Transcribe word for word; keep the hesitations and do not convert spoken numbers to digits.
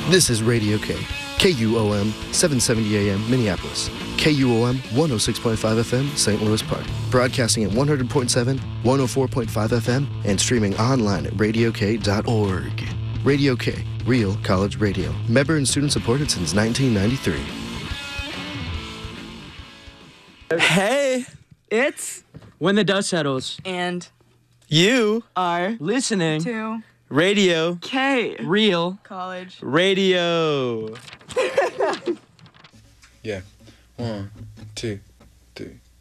This is Radio K, K U O M, seven seventy A M, Minneapolis. K U O M, one oh six point five F M, Saint Louis Park. Broadcasting at one hundred point seven, one oh four point five F M, and streaming online at radio k dot org. Radio K, real college radio. Member and student supported since nineteen ninety-three. Hey! It's When the Dust Settles. and You are listening. to Radio. K Real. College. Radio. Yeah. One, two, three.